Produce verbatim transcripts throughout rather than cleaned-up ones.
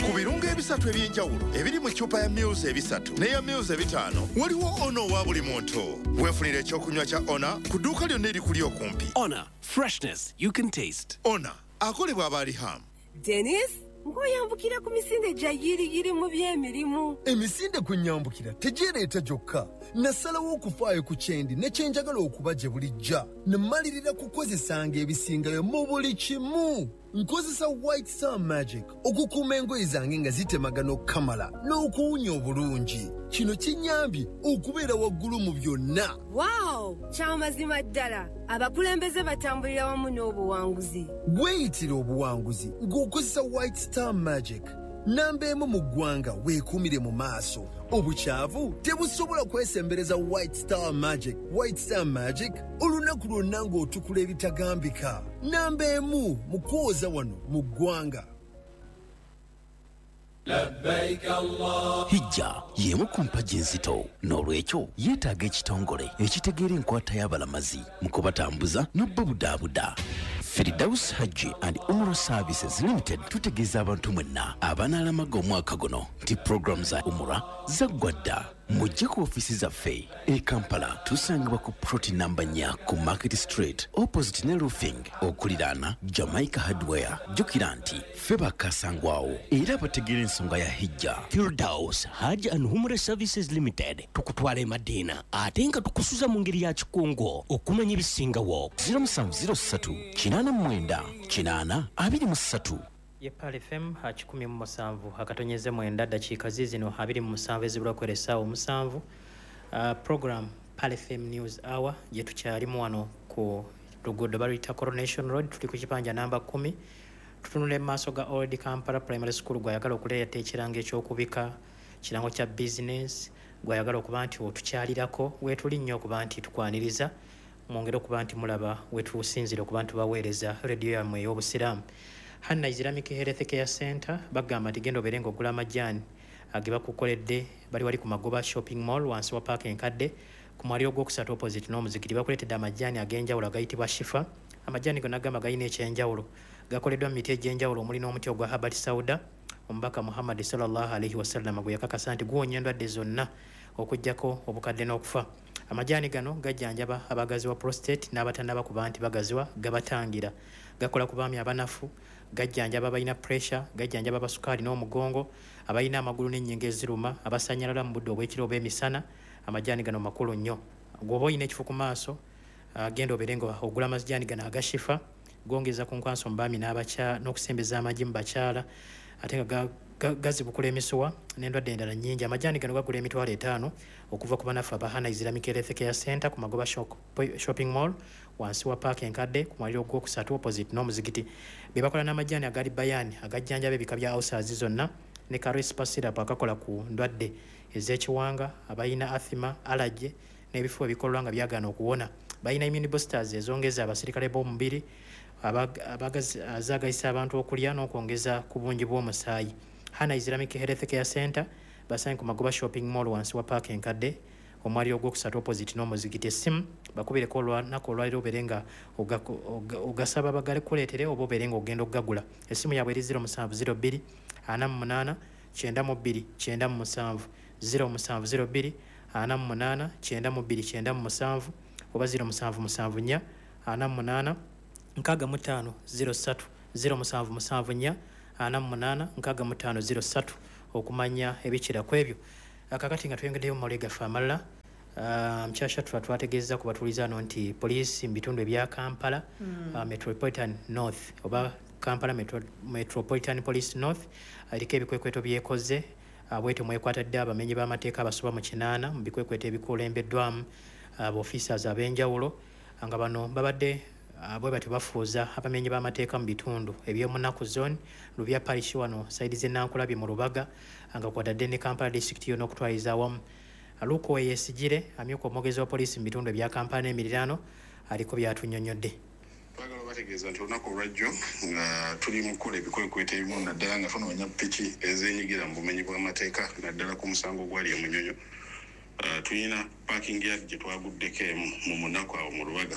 ku birungo ebisatu eby'enjawulo ebiri mu ccupa ya Muse ebisatu n'eya Muse ebitaano waliwo ono owa buli muntu. Weefunire ekyokunywa kya Ona ku dduuka lyonna erikuli okumpi. Ona, freshness you can taste. Ona akolebwa Abaliham. Dennis, ng'oyambukira ku misinde gya yiriyiri mu by'emirimu. Emisinde ku nyambukira tegireeta gyokka. Nasalawo okufaayo ku kyendi ne kyenjagala okuba gye bulijja. Namalirira kukozesanga ebisingayo mu buli kimu. Nkozesa White Star Magic okukuuma engoye zange nga zitemagana okukamala n'okuwunya obulungi. Kino kinyambye okubeera waggulu mu byonna. Wow, kyamazima ddala. Abakulembeze batambulira wamu n'obuwanguzi. Weeyitira obuwanguzi ng'okozesa White Star Magic. Namba emu mu ggwanga weekuumire mu maaso. Obukyavu tebusobola kwesembereza White Star Magic. White Star Magic olunaku lwonna ng'otukula ebitagambika. Namba emu mu kwoza wano mu ggwanga. Hijja y'emu ku mpagi enzito n'olwekyo yeetaaga ekitongole ekitegeera enkwata y'abalamazi mu kubatambuza n'obbabudaabuda. Firdaus Hajji and Umrah Services Limited tutegeeza abantu mwenna abanaalamaga omwaka guno nti program za Umrah zaggwa dda. Mujje ku ofisi zaffe e Kampala tusangibwa ku ploti namba nnya ku Market Street opposite ne roofing okuliraana Jamaica Hardware. Jjukira nti ffe bakasangwawo era bategeera ensonga ya hijja. Firdaus Hajji and Umrah Services Limited tukutwala e Madina ate nga tukusuza mu ngeri ya kikungo okumanya ebisingawo. zero seven zero three kinaana mwenda kinaana abiri mu ssatu. Ye Pal F M hakikumi mu musanvu akatonyeze mwenda dakiika zizino abiri mu musanvu ezibula kwelesa omusanvu. Uh, program Pal F M News Hour je tukyalimu wano ku luguudo baluyita Coronation Road, tuli ku kipanja namba kumi. Tutunule maaso ga Old Kampala Primary School gwayagala okuleeta ekirango ekyokubika kirango kya business gwayagala okuba nti otukyalirako weetuli nnyo okuba nti tukwaniriza mwongere okuba nti mulaba wetusinzire okuba nti baweereza radio yammwe ey'obusiraamu. Hanna Islamic Health Care Center bagamba nti genda obeere ng'ogula amajjaani age bakukoledde bali wali ku Magoba Shopping Mall wansi wa Park enkadde ku mwaliro gw'okusatu opposite n'omuzikiti. Bakuleetedde amajjaani ag'enjawulo agayitibwa Shifa. Amajjaani gonna gamba galina ekyenjawulo, gakoleddwa mu miti egy'enjawulo omuli n'omuti ogwa Habat Sauda. Omubaka Muhammad sallallahu alaihi wasallam gwe yakakasa nti guwonya endwadde zonna okuggyako obukadde n'okufa. Amajjaani gano gajjanjaba abagazi wa prostate n'abatannaba kuba nti bagaziwa, gabatangira, gakola ku baami abanafu, gajjanjaba abalina pressure, gajjanjaba abasukaali n'omugongo, abalina amagulu n'ennyingo eziruma, abasanyalala mu budde obw'ekiro obw'emisana. Amajjaani gano makulu nnyo. Gw'oba olina ekifo ku maaso, uh, genda obeere nga ogula amajjaani gano agashifa, gongeza ku nkwanso mu baami n'abakyala n'okusembeza amagi mu bakyala ate nga gazibukula emisuwa n'endwadde endala nnyingi. Amajjaani gano gagula emitwalo etaano okuva ku banafu aba Hana Islamic Health Care Center ku Magoba Shopping Mall wansi wa Park enkadde ku mwaliro gw'okusatu opposite n'omuzikiti. Be bakola n'amajjaani agali bayani agajjanjaba ebika bya ulcers zonna ne Carespa syrup akakola ku ndwadde ez'ekiwanga, abalina asthma, allergy n'ebifo ebikolwa nga byagaana okuwona. Balina immune boosters ezongeza abasirikale b'omubiri abagazagayisa abantu okulya n'okwongeza ku bungi bw'omusaayi. Hana Islamic Health Care Center basange ku Magoba Shopping Mall wansi wa Park enkadde omwaliro gw'okusatu opposite n'omuzikiti. Essimu bakubireko olwanaku olwaliro obeere nga ogasaba bagale kuleetere oba obeere nga ogenda okugagula. Essimu yaabwe eri zero seven zero two ana mu munaana kyenda mu bbiri kyenda mu musanvu zero seven zero two ana mu munaana kyenda mu bbiri kyenda mu musanvu oba zero seven seven nnya ana mu munaana nkaaga mu ttaano zero three zero seven seven nnya ana mu munaana nkaaga mu ttaano zero three okumanya ebikira ku ebyo. Kakati nga twengeddeyo mu mawulire gaffe amalala. Mukyasha tuba twategeeza ku batuuliza ano nti poliisi mu bitundu ebya Kampala mm. uh, Metropolitan North oba Kampala Metro, Metropolitan Police North eriko ebikwekweto byekoze uh, bwete mwekwatadde abamenyi b'amateeka abasoba mu kinaana mu bikwekweto ebikulembeddwamu abaofficers uh, ab'enjawulo nga bano babadde uh, bwe bati bafuuza abamenyi b'amateeka mu bitundu eby'omunaku zone Lubya Parish wano saidi z'Ennankulabi mu Lubaga nga kwatadde ne Kampala District yonna okutwaliza awamu. Aluko yesigire amyuka omwogezi wa poliisi mu bitundu ebya Kampala n'emiriraano aliko byatunyonyodde. Twagala bategeeza nti olunaku olwajjo nga tuli mu kukola ebikwekweto ebimu naddala nga funa banyapiki ezeenyigira mu bumenyi bw'amateeka naddala ku musango gwali e Munyonyo. Uh, tulina parking yard gye twaguddeko emu mu munaku awo mu Lubaga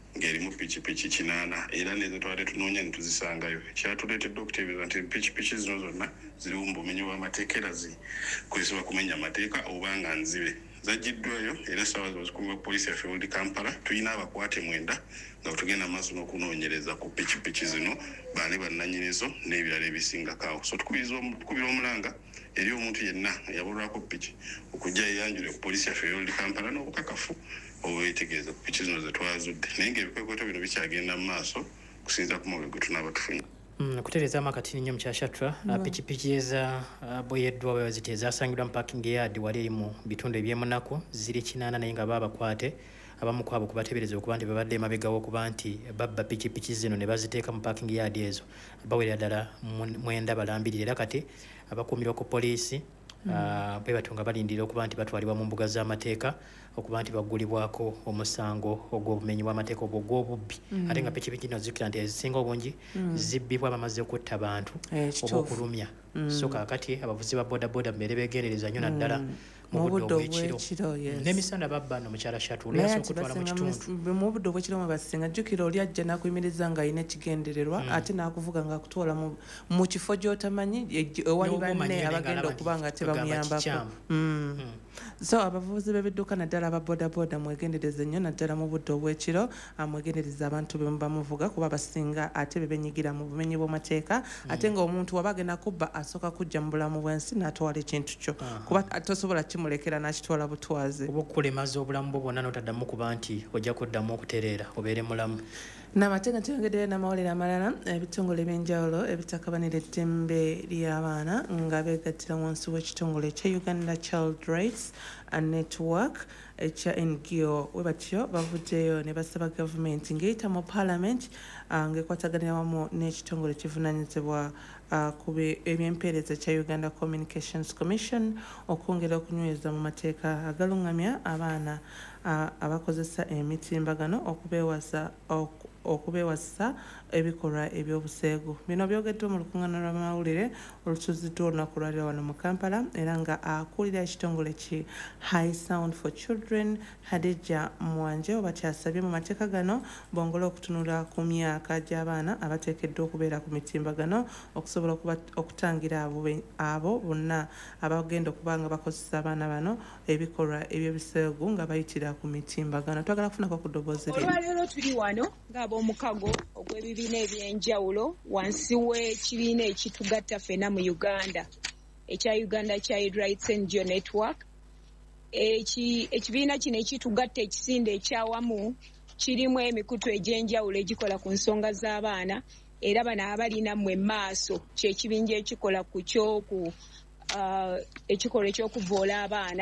ng'erimu pikipiki kinaana era nezo twali tunoonya ne tuzisangayo. Kyatuleetedde okutegeeza nti pikipiki zino zonna ziriwo mu bumenyi bw'amateeka era zikozesebwa kumenya amateeka oba nga nzibe. Zaggiddwayo era essaawa zino zikumibwa poliisi yaffe wuli Kampala. Tulina abakwate mwenda nga tugenda maaso n'okunoonyereza ku pikipiki zino baani bannannyinizo n'ebirala ebisingakaawo. So tukubiriza omulanga eri omuntu yenna yabulwako piki okujja yeyanjule ku poliisi yaffe ey'oluli Kampala n'obukakafu obwetegeeza ku piki zino ze twazudde. Naye ng'ebikwekoto bino bikyagenda mu maaso kusinziira ku mawulire ge tunaaba tufunye. Mm, kutereezaamu akatini nnyo mukyashatra mm. pikipiki eza uh, boyeddwa bwe baziti ezasangibwa mu parking yard wali eri mu bitundu eby'emunaku ziri kinaana naye nga baabakwate abamu ku abo kubateebereza okuba nti babadde emabegawo okuba nti babba pikipiki zino ne baziteeka mu parking yard ezo bawerera ddala mwenda balambirira era kati abakuumirwa ku poliisi mm. uh, bwe batunga balindira okuba nti batwalibwa mu mbuga z'amateeka okuba nti baggulibwako omusango ogw'obumenyi bw'amateeka obwo ogw'obubbi mm. ate nga pikipiki no zikira nti ezisinga obungi mm. zibbibwa bamaze okutta abantu eh, oba okulumya mm. so kaakati abavuzi ba bodaboda mbeere beegendereza nnyo naddala mm. mu budde obw'ekiro n'emisana babba no mukyala shatu olyasobola okutwala mu kitundu mu budde obw'ekiro mwe basinga jjukira oli ajja n'akuyimiriza nga alina ekigendererwa mm. ate n'akuvuga ng'akutwala mu kifo gy'otamanyi ewali banne abagenda okuba nga tebamuyambako mm. mm. so abavuzi b'ebidduka naddala aba bodaboda mwegendereze nnyo naddala mu budde obw'ekiro mwegendereza abantu be bamuvuga kuba basinga ate be benyigira mu bumenyi bw'amateeka mm. ate ng'omuntu waba agenda kubba asooka kujja mu bulamu bw'ensi n'atwala ekintu kyo uh-huh. kuba tosobola kimulekera n'akitwala butwaze oba okukulemaza obulamu bwo bwonna n'otaddamu kuba nti ojja kuddamu okutereera obeere mulamu. N'amateeka tuyongeddeyo n'amawulire amalala ebitongole ebyenjawulo ebitakabanira eddembe ly'abaana nga beegattira wansi w'ekitongole ekya Uganda Child Rights Network ekya N G O we batyo bavuddeyo ne basaba gavumenti ng'eyita mu Parliament ng'ekwataganira wamu n'ekitongole kivunaanyizibwa ku ebyempeereza ekya Uganda Communications Commission okwongera okunyweza mu mateeka agalungamya abaana abakozesa emitimbagano okubeewasa okubeewasa ebikolwa ebyobuseegu. Bino byogeddwa mu lukuŋŋaana lw'amawulire olutuuziddwa olunaku lwaliro wano mu Kampala era nga akulira ekitongole ki High Sound for Children Hadija Mwanje oba kyasabye mu mateeka gano bongole okutunula ku myaka gy'abaana abateekeddwa okubeera ku mitimbagano okusobola okutangira abo bonna abagenda okuba nga bakozesa abaana bano ebikolwa ebyobuseegu nga bayitira ku mitimbagano. Twagala kufunako ku ddoboozi lye. Olwaleero tuli wano ng'ab'omukago ogw'ebibiina ebyenjawulo wansi w'ekibiina ekitugatta ffenna mu Uganda ekya Uganda Child Rights N G O Network. Ekibiina kino ekitugatta ekisinde ekyawamu kirimu emikutu egy'enjawulo egikola ku nsonga z'abaana era bano abalina mmwe maaso kyekibinja ekikola ku kyoku ekikolwa ekyokuvoola abaana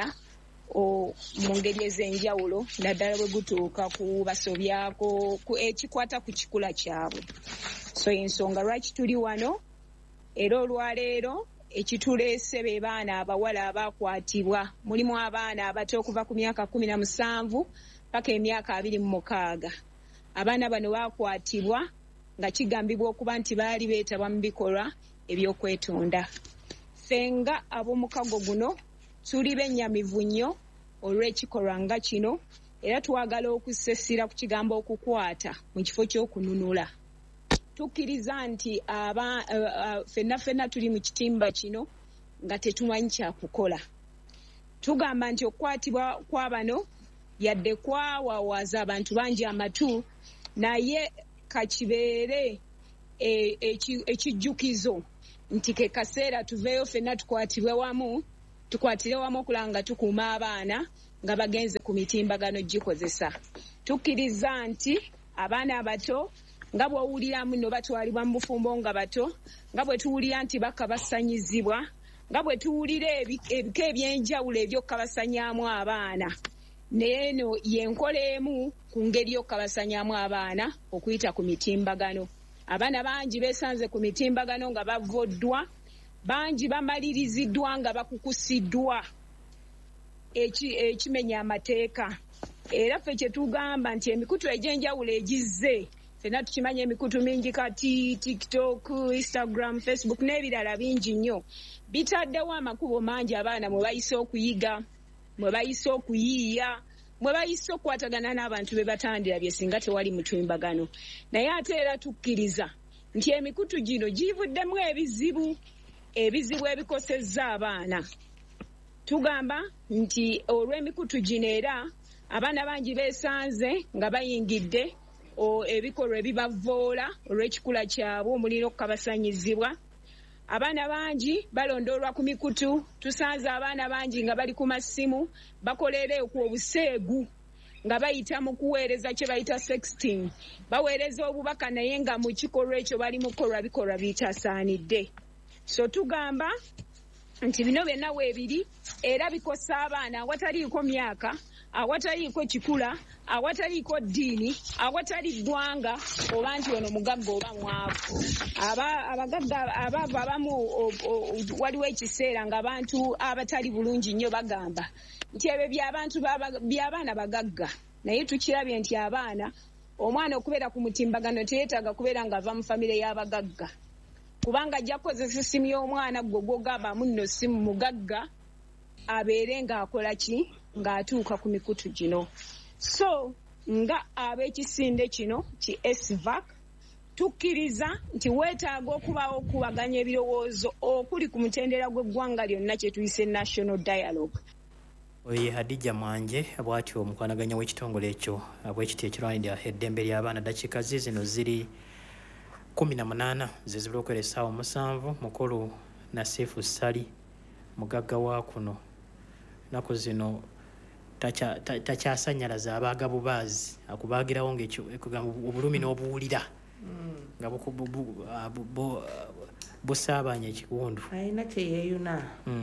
mu ngeri ez'enjawulo naddala bwe gutuuka ku basobyako ekikwata ku kikula kyabwe. So ensonga lwaki tuli wano era olwaleero ekituleese be baana abawala abaakwatibwa mulimu abaana abato okuva ku myaka kumi na musanvu paka emyaka abiri mu mukaaga. Abaana bano baakwatibwa nga kigambibwa okuba nti baali beetabwa mu bikolwa eby'okwetunda. Fenga ab'omukago guno tuli bennyamivu nnyo olw'ekikolwa nga kino era twagala okusesira ku kigambo okukwata mu kifo ky'okununula. Tukkiriza nti aba uh, uh, fenna fenna tuli mu kitimba kino nga tetumanyi kyakukola. Tugamba nti okukwatibwa kwa bano yadde kwawawaza abantu bangi amatu naye kakibeere ekijjukizo nti ke kaseera tuveeyo ffenna tukwatibwe wamu tukwatire wamu okulanga tukuuma abaana nga bagenze ku mitimbagano gikozesa. Tukkiriza nti abaana abato nga bw'owuliramu no batwalibwa mu bufumbo nga bato nga bwe tuwulira nti bakabasanyizibwa nga bwe tuwulira ebika ebyenjawulo ebyokukabasanyaamu abaana naye eno yenkola emu ku ngeri y'okukabasanyaamu abaana okuyita ku mitimbagano. Abaana bangi beesanze ku mitimbagano nga bavoddwa, bangi bamaliriziddwa nga bakukusiddwa ekimenya amateeka. Era ffe kye tugamba nti emikutu egy'enjawulo egizze ffenna tukimanya emikutu mingi kati TikTok, Instagram, Facebook n'ebirala bingi nnyo bitaddewo amakubo mangi abaana mwe bayise okuyiga, mwe bayise okuyiiya, mwe bayise okukwatagana n'abantu be batandira bye singa tewali mutimbagano naye ate era tukkiriza nti emikutu gino givuddemu ebizibu ebizibu ebikosezza abaana tugamba nti olw'emikutu gino era abaana bangi beesanze nga bayingidde ebikolwa ebibavoola olw'ekikula kyabwe omuliro okukabasanyizibwa abaana bangi balondoolwa ku mikutu tusanze abaana bangi nga bali ku masimu bakolera ku obuseegu nga bayita mu kuweereza kye bayita sexting baweereza obubaka naye nga mu kikolwa ekyo bali mu kukolwa bikolwa bitasaanidde so tugamba nti bino byonna weebiri era bikosa abaana awataliiko myaka awataliiko kikula awataliiko ddiini awatali ggwanga oba nti ono mugagga oba mwavu abagagga abaava abamu waliwo ekiseera nga abantu abatali bulungi nnyo bagamba nti ebyo by'abantu by'abaana bagagga naye tukirabye nti abaana omwana okubeera ku mutimbagano teyeetaaga kubeera ng'ava mu famire y'abagagga kubanga ajja kukozesa essimu y'omwana gwe gw'ogamba munno ssimu mugagga abeere ng'akola ki ng'atuuka ku mikutu gino so nga ab'ekisinde kino ki S V A C tukkiriza nti weetaaga okubaawo okubaganya ebirowoozo okuli ku mutendera gw'eggwanga lyonna kye tuyise national dialogue oye Hadija Mwanje bw'atyo omukwanaganya w'ekitongole ekyo bw'ekiti ekirwanirira eddembe ly'abaana dakiika zino ziri kumi na munaana ze zibula okuwera essaawa musanvu mukulu Nasifu Sali mugagga wa kuno nnaku zino takyasanyalaza abaaga bubaazi akubaagirawo ng'ekugamba obulumi n'obuwulira nga busaabanya ekiwundu alina kyeyeeyuna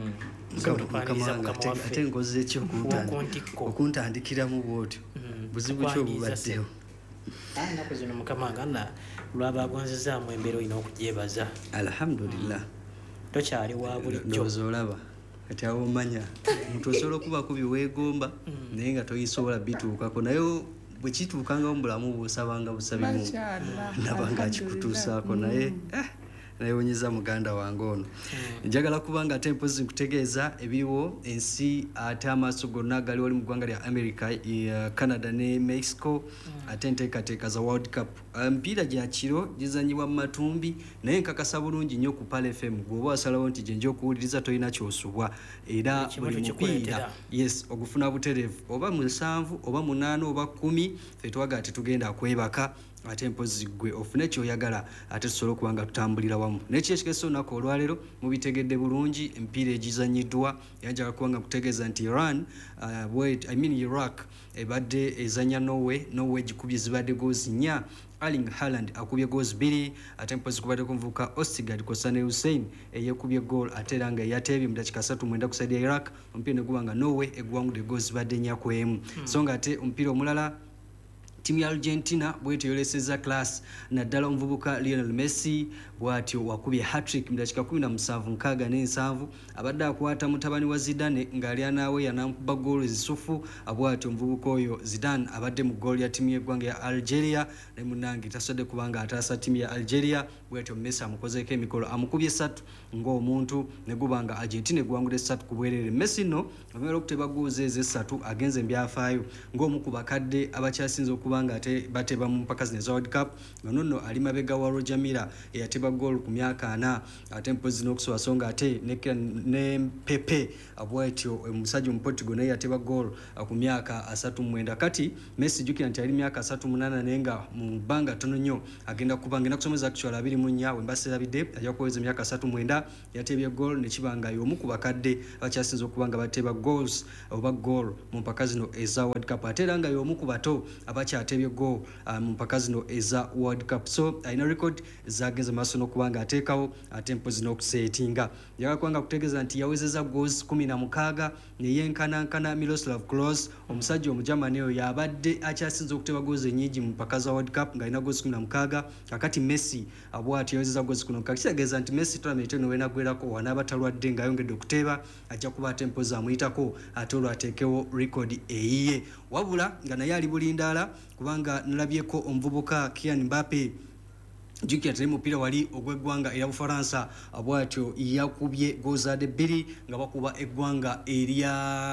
ate nkoze ekyo okuntandikiramu bwotyo buzibu ki obubaddewo nnaku zino mukama nga alla lwaba agonzezaamu embeera olina okugyebaza alhamdulillah tokyali wa bulijjo ndowooza olaba kati awo omanya omuntu osobola okubaku byeweegomba naye nga toyisobola bituukako naye bwe kituukangawo mu bulamu bw'osabanga busabimu ndaba nga akikutuusaako naye nayewonyeza muganda wange ono njagala kubanga ate mpozi nkutegeeza ebiriwo ensi ate amaaso gonna gali wali mu ggwanga lya America, Canada ne Mexico ate enteekateeka za World Cup mpiira gya kiro gizanyibwa mu matumbi naye nkakasa bulungi nnyo ku Pal F M gwoba wasalawo nti gyenja okuwuliriza tolina kyosubwa era buli mupiira yes ogufuna butereevu oba musanvu oba munaana oba kumi fe twaga ati tugenda kwebaka ate mpozi gwe ofune kyoyagala ate tusobola okuba nga tutambulira wamu nekyo ekikeso olunaku olwaleero mubitegedde bulungi empiira egizanyiddwa yanjagala kuba nga kutegeeza nti Iran uh, wait, I mean Iraq ebadde ezanya Norway Norway gikubye zibadde goozi nnya Erling Haaland akubye goals bbiri ate mpozi kubadde kumvuka Ostigard Kosane Hussein eyekubye goal ate era nga yatebye mu dakika ssatu mwenda ku side ya Iraq omupiira ne guba nga Norway egwangudde goals zibadde nnya ku emu hmm. so nga ate omupiira omulala timu ya Argentina bwetyo yoleseza class naddala omuvubuka Lionel Messi bwatyo wakubye hat-trick mu dakika kumi na musanvu nkaaga n'ensanvu abadde akwata mutabani wa Zidane ng'ali anaawe yanamkuba goal zisufu bwatyo omuvubuka oyo Zidane abadde mu goal ya timu y'eggwanga ya Algeria ne munnange tasobodde kubanga ataasa timu ya Algeria bwetyo Messi amukozeeko emikolo amukubye essatu ng'omuntu ne gubanga Argentina eggwangudde essatu ku bwerere Messi no amera okuteba goals ezo essatu agenze mbyafaayo ng'omu ku bakadde abakyasinze okuba nga ate bateba mu mpaka zino eza World Cup nono ali mabega wa Roger Milla eyateba goal ku myaka ana ate mpozi n'okusoba songa ate ne, ne Pepe abwatyo omusajja mu Portugal naye yateba goal ku myaka asatu mwenda kati Messi jukira nti ali myaka asatu munana nenga mu banga tono nnyo agenda kuba ngenda kusomeza actually abiri mu nnya wembasira bidde ajja kuweza myaka asatu mwenda yatebye goal ne kibanga y'omu ku bakadde abakyasinze okuba nga bateba goals oba goal mu mpaka zino eza World Cup ate era nga y'omu ku bato abakya atebye go mu um, mpaka zino eza World Cup so alina record zagenze maaso n'okubanga ateekawo ate mpozi n'okuseetinga yaga kubanga kutegeeza nti yawezeza goals kumi na mukaaga neyenkanankana Miroslav Klose omusajja omujamani oyo yabadde akyasinze okuteba goals ennyingi mu mpaka za World Cup ng'alina goals kumi na mukaaga kakati Messi abwati yawezeza goals kuno kakitegeeza nti Messi tournament eno wenagwerako wanaaba talwadde ng'ayongedde okuteba ajja kuba ate mpozi amuyitako ate olwo ateekewo record eyiye wabula nga naye ali bulindaala kubanga nalabyeko omuvubuka Kylian Mbappe jukira tali mupiira wali ogw'eggwanga erya Bufaransa abwatyo yakubye gozaade bbiri nga bakuba eggwanga erya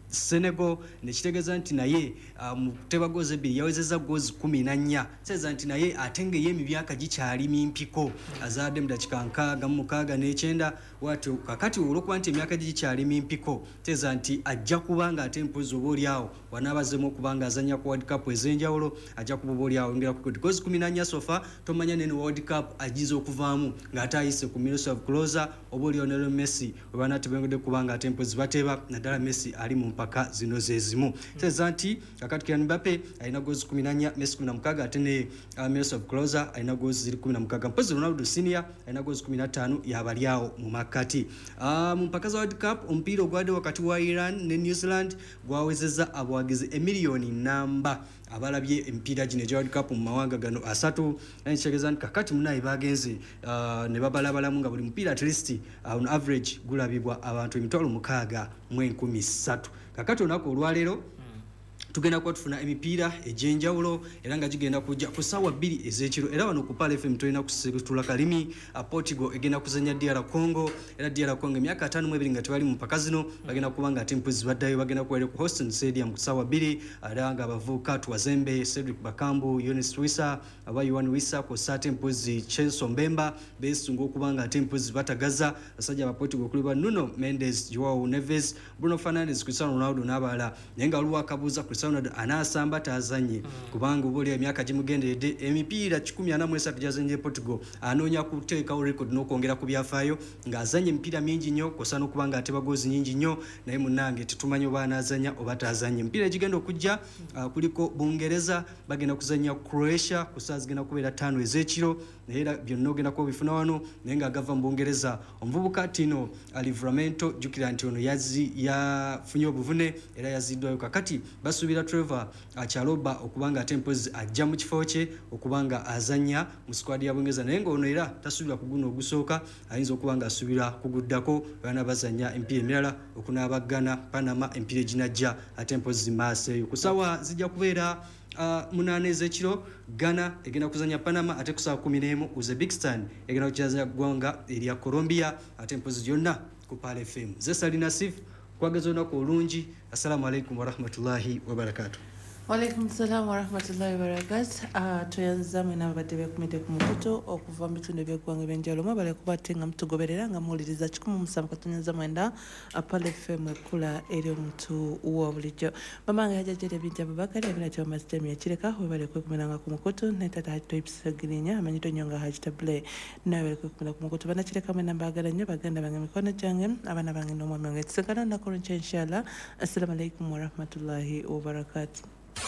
Senegal nekitegeeza nti naye mu kuteba goozi ebbiri yawezezza goozi kumi na nnya kitegeeza nti naye ate ng'eye emyaka gikyali mimpiko azadde mu dakiika nkaaga mu mukaaga n'ekyenda watyo kakati olw'okuba nti emyaka gikyali mimpiko kitegeeza nti ajja kuba nga ate mpozi oba oliawo wanaabazemu okuba nga azannya ku world cup ez'enjawulo ajja kuba oba oliawo ngera ku goozi kumi na nnya sofa tomanya nene world cup agiza okuvaamu ng'ate ayise ku Miroslav Klose oba Lionel Messi we banaatebengedde kuba nga ate mpozi bateba naddala Messi ali mu mpaka zino zezimu kitegeeza nti kakati Kylian Mbappe alina goozi kumi na nnya Messi kumi na mukaaga ate ne uh, Miroslav Klose alina goozi ziri kumi na mukaaga mpozi Ronaldo senior alina goozi kumi na ttaano yabali awo mu makati uh, mu mpaka za World Cup omupiira ogwadde wakati wa Iran ne New Zealand gwawezezza abawagizi emiliyoni namba abalabye emipiira gino egya World Cup mu mawanga gano asatu ekitegeeza nti kakati munaye bagenze uh, ne babalabalamu nga buli mupiira at least uh, on average gulabibwa abantu emitwalo mukaaga mu enkumi ssatu kakati olunaku olwaleero tugenda kuba tufuna emipiira egy'enjawulo era nga gigenda kujja ku ssaawa bbiri ez'ekiro era wano ku Pal F M tulina kusitula kalimi Portugal egenda kuzanya D R Congo era D R Congo emyaka ataano mu ebiri nga tebali mu mpaka zino bagenda kuba nga ate mpozi baddayo bagenda kubeera ku Houston Stadium ku ssaawa bbiri era nga abavubuka Tuwazembe Cedric Bakambu Yonis Wissa aba Yohan Wissa ku ssate mpozi Chenso Mbemba beesunga okuba nga ate mpozi batagaza basajja aba Portugal kuli ba Nuno Mendes Joao Neves Bruno Fernandes Cristiano Ronaldo n'abalala naye nga waliwo akabuuza Cristiano anasamba tazanye kubanga ubuli emyaka gimugenderedde emipiira kikumi ana mu esatu gyazanye Portugal anoonya kuteekawo record n'okwongera ku byafaayo ng'azanye emipiira mingi nnyo kosana okuba nga ateba goozi nyingi nnyo naye munnange tetumanyi oba anaazanya oba taazanye emipiira egigenda okujja uh, kuliko Bungereza bagenda kuzanya Croatia ku saa zigenda kubeera ttaano ez'ekiro naye era byonna ogenda kuba bifuna wano naye ng'agava mu Bungereza omuvubuka Tino Livramento jjukira nti ono yazi yafunye obuvune era yaziddwayo kakati basuubira Trevor Chaloba okubanga ate mpozi ajja mu kifo kye okubanga azanya mu squad ya Bungereza naye ng'ono era tasubira kuguno ogusooka ayinza okubanga asubira kuguddako bana bazanya empiira emirala okunaabagana Panama empiira eginajja ate mpozi maaseeyo ku ssaawa zijja kubeera Uh, munane ez'ekiro Ghana egenda kuzanya Panama ate ku saa kumi n'emu Uzbekistan egenda kuzanya ggwanga erya Colombia ate mpozi gyonna ku Pal F M Zesali Nasif kwageza olunaku olungi assalamu alaikum warahmatullahi wabarakatuh. Walaikum salam wa rahmatullahi wa barakatuh. Uh, tuyanza mwena abadde bekumidde ku mukutu okuva mu bitundu by'eggwanga eby'enjawulo mwebale kuba ate nga mutugoberera nga muwuliriza kikumi musanvu katonyaza mwenda Pal F M ekkula eri omuntu wa bulijjo mamange yajajjere Binti Abubakari abina kyoma sitemi yakireka webale kwekumiranga ku mukutu ne tata Hajito Ibisagirinya amanyito nnyo nga Hajita Blay nawe bale kwekumira ku mukutu banakireka mwena mbaagala nnyo baganda bange mikono gyange abaana bange n'omwami wange tusekana olunaku olw'enkya inshallah. Assalamu alaikum wa rahmatullahi wa barakatuh.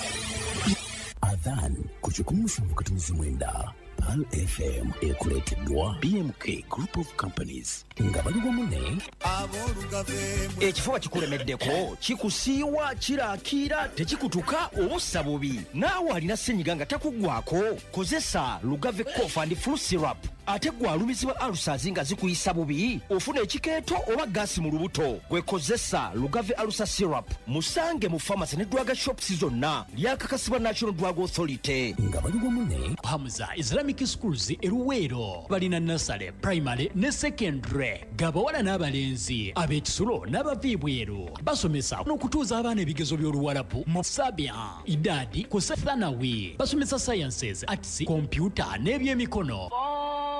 Adhan ku kikumi musanvu katonyaza mwenda Pal F M ekuleeteddwa B M K Group of Companies nga bali wamu ne ekifuba kikulemeddeko kikusiiwa kiraakira tekikutuka obussa bubi naawe alina ssenyiga nga takuggwako kozesa Lugave Cough and Flu Syrup ate gwalumizibwa alusazi nga zikuyisa bubi ofuna ekikeeto oba gaasi mu lubuto gwekozesa Lugave Alusa Syrup musange mu pharmacy ne drug shops zonna lyakakasibwa National Drug Authority nga bali wamu ne Hamza Islamic Schools eruweero balina nasale primary ne secondary gabawala n'abalenzi ab'ekisulo n'abaviibweru basomesa n'okutuuza abaana ebigezo by'oluwalabu mu sabia idadi ku thanawi basomesa sciences arts computer n'ebyemikono